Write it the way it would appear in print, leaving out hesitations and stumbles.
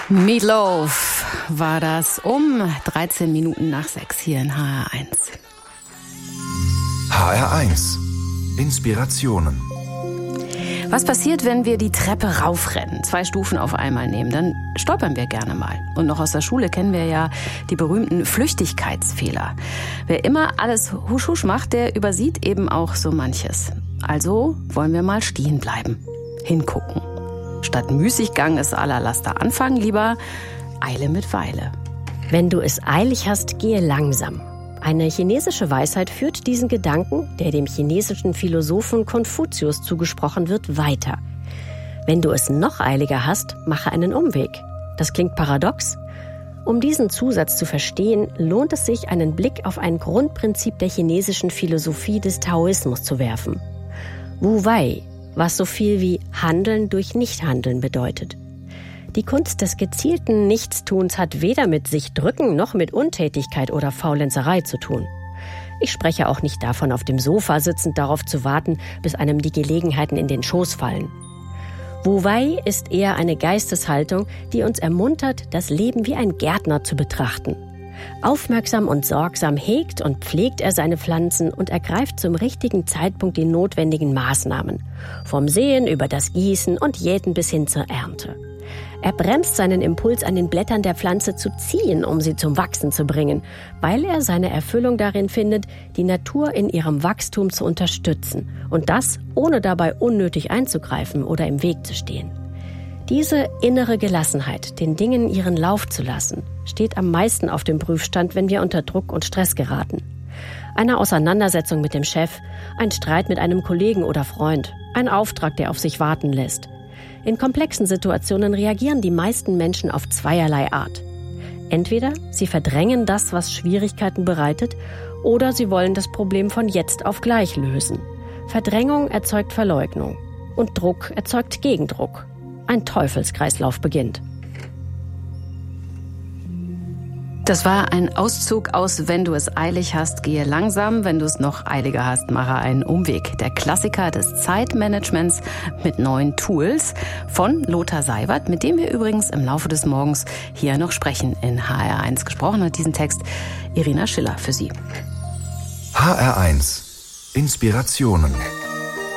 Meatloaf war das um 13 Minuten nach 6 hier in HR1. HR1. Inspirationen. Was passiert, wenn wir die Treppe raufrennen, 2 Stufen auf einmal nehmen? Dann stolpern wir gerne mal. Und noch aus der Schule kennen wir ja die berühmten Flüchtigkeitsfehler. Wer immer alles husch husch macht, der übersieht eben auch so manches. Also wollen wir mal stehen bleiben, hingucken. Statt Müßiggang ist aller Laster anfangen, lieber Eile mit Weile. Wenn du es eilig hast, gehe langsam. Eine chinesische Weisheit führt diesen Gedanken, der dem chinesischen Philosophen Konfuzius zugesprochen wird, weiter. Wenn du es noch eiliger hast, mache einen Umweg. Das klingt paradox. Um diesen Zusatz zu verstehen, lohnt es sich, einen Blick auf ein Grundprinzip der chinesischen Philosophie des Taoismus zu werfen. Wu Wei, was so viel wie Handeln durch Nichthandeln bedeutet. Die Kunst des gezielten Nichtstuns hat weder mit sich drücken noch mit Untätigkeit oder Faulenzerei zu tun. Ich spreche auch nicht davon, auf dem Sofa sitzend darauf zu warten, bis einem die Gelegenheiten in den Schoß fallen. Wu Wei ist eher eine Geisteshaltung, die uns ermuntert, das Leben wie ein Gärtner zu betrachten. Aufmerksam und sorgsam hegt und pflegt er seine Pflanzen und ergreift zum richtigen Zeitpunkt die notwendigen Maßnahmen. Vom Säen über das Gießen und Jäten bis hin zur Ernte. Er bremst seinen Impuls, an den Blättern der Pflanze zu ziehen, um sie zum Wachsen zu bringen, weil er seine Erfüllung darin findet, die Natur in ihrem Wachstum zu unterstützen und das, ohne dabei unnötig einzugreifen oder im Weg zu stehen. Diese innere Gelassenheit, den Dingen ihren Lauf zu lassen, steht am meisten auf dem Prüfstand, wenn wir unter Druck und Stress geraten. Eine Auseinandersetzung mit dem Chef, ein Streit mit einem Kollegen oder Freund, ein Auftrag, der auf sich warten lässt. In komplexen Situationen reagieren die meisten Menschen auf zweierlei Art. Entweder sie verdrängen das, was Schwierigkeiten bereitet, oder sie wollen das Problem von jetzt auf gleich lösen. Verdrängung erzeugt Verleugnung und Druck erzeugt Gegendruck. Ein Teufelskreislauf beginnt. Das war ein Auszug aus Wenn du es eilig hast, gehe langsam. Wenn du es noch eiliger hast, mache einen Umweg. Der Klassiker des Zeitmanagements mit neuen Tools von Lothar Seiwert, mit dem wir übrigens im Laufe des Morgens hier noch sprechen in HR1. Gesprochen hat diesen Text Irina Schiller für Sie. HR1. Inspirationen.